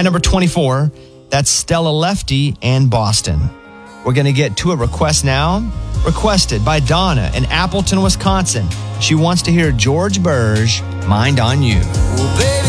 At number 24, that's Stella Lefty and Boston. We're going to get to a request now. Requested by Donna in Appleton, Wisconsin. She wants to hear George Burge, Mind on You. Well, baby,